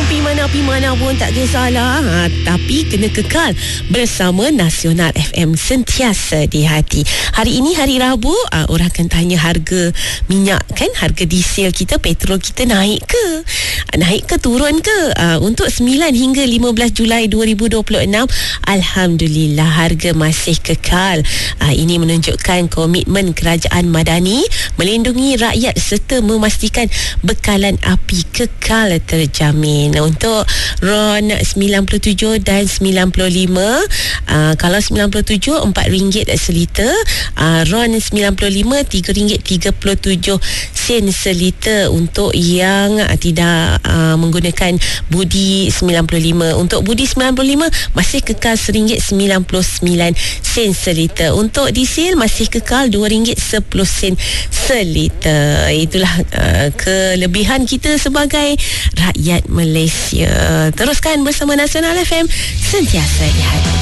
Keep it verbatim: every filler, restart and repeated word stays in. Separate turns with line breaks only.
pi mana, pi mana pun tak kisahlah. Ha, tapi kena kekal bersama Nasional F M, sentiasa di hati. Hari ini hari Rabu, uh, orang akan tanya harga minyak kan, harga diesel kita, petrol kita naik ke? Naik ke turun ke? Uh, untuk sembilan hingga lima belas Julai dua ribu dua puluh enam, alhamdulillah harga masih kekal. Uh, ini menunjukkan komitmen kerajaan Madani melindungi rakyat serta memastikan bekalan api kekal terjamin. Untuk RON sembilan puluh tujuh dan sembilan puluh lima, uh, kalau sembilan puluh tujuh empat ringgit seliter, uh, RON sembilan puluh lima tiga ringgit tiga puluh tujuh sen seliter untuk yang uh, tidak uh, menggunakan budi sembilan puluh lima. Untuk budi sembilan puluh lima masih kekal satu ringgit sembilan puluh sembilan sen seliter. Untuk diesel masih kekal dua ringgit sepuluh sen seliter. Itulah uh, kelebihan kita sebagai rakyat Malaysia. Teruskan bersama Nasional F M, sentiasa di hati.